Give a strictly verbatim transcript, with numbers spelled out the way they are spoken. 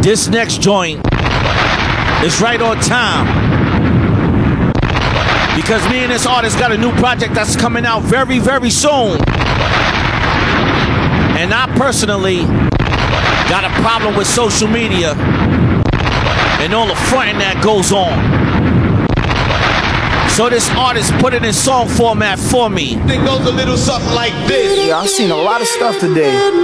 This next joint is right on time, because me and this artist got a new project that's coming out very, very soon. And I personally got a problem with social media and all the fronting that goes on. So this artist put it in song format for me. It goes a little something like this. Yeah, I've seen a lot of stuff today.